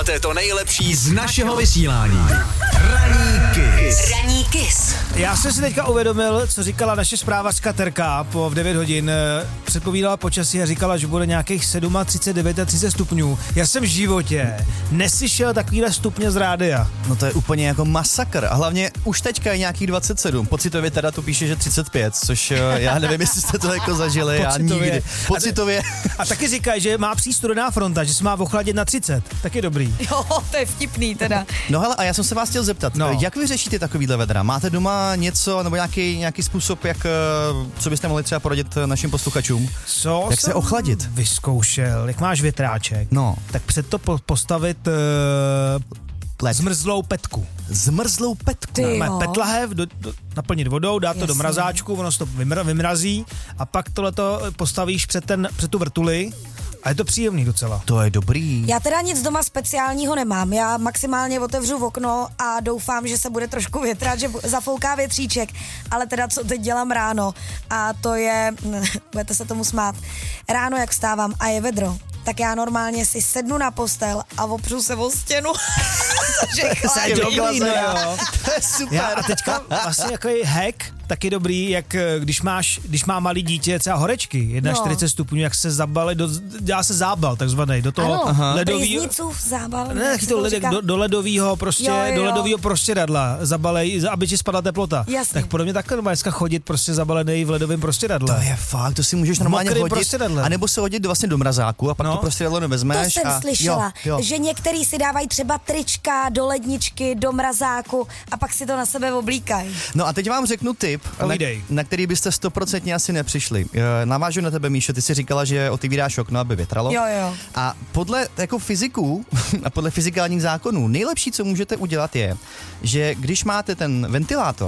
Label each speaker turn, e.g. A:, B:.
A: máte to nejlepší z našeho vysílání. Ranní Kiss.
B: Ranní Kiss.
C: Já jsem si teďka uvědomil, co říkala naše zprávačka Terka v 9 hodin. Předpovídala počasí a říkala, že bude nějakých 37, 30 stupňů. Já jsem v životě neslyšel takovýhle stupně z rádia.
D: No to je úplně jako masakr. A hlavně už teďka je nějakých 27. Pocitově teda to píše, že 35, což já nevím, jestli jste to jako zažili. Já nikdy. Pocitově.
C: A taky říkají, že má přijít studená fronta, že se má ochladit na 30. Tak je dobrý.
B: Jo, to je vtipný teda.
D: No hele, a já jsem se vás chtěl zeptat, jak vy řešíte takovýhle vedra? Máte doma něco, nebo nějaký způsob, co byste mohli třeba poradit našim posluchačům?
C: Co
D: jak se ochladit?
C: Vyzkoušel, jak máš větráček, tak před to postavit zmrzlou petku.
D: Zmrzlou petku?
C: Petlahev, naplnit vodou, dát to do mrazáčku, ono se to vymrazí a pak tohleto postavíš před tu vrtuli. A je to příjemný docela.
D: To je dobrý.
B: Já teda nic doma speciálního nemám. Já maximálně otevřu okno a doufám, že se bude trošku větrat, že zafouká větříček. Ale teda co teď dělám ráno a to je, budete se tomu smát, ráno jak vstávám a je vedro, tak já normálně si sednu na postel a opřu se o stěnu.
C: To je super. A teďka vlastně jako je hack, taky dobrý, jak když má malý dítě třeba horečky, 41 stupňů, jak se zabali, dělá se zábal takzvaný, do toho ledovýho.
B: Zábal.
C: Ne, do ledovýho prostě, do ledovýho prostěradla zabalej, aby ti spadla teplota.
B: Jasně.
C: Tak podobně takhle normálně chodit prostě zabalený v ledovém prostěradle.
D: To je fakt, to si můžeš normálně hodit, anebo se hodit vlastně do mrazáku a pak to prostěradlo nevezmeš.
B: To jsem slyšela, že některý si dávají třeba trička do ledničky, do mrazáku a pak si to na sebe oblíkají.
D: No a teď vám řeknu tip, na který byste 100% asi nepřišli. Navážu na tebe, Míšo, ty si říkala, že otevíráš okno, aby větralo.
B: Jo.
D: A podle jako fyziků a podle fyzikálních zákonů nejlepší, co můžete udělat je, že když máte ten ventilátor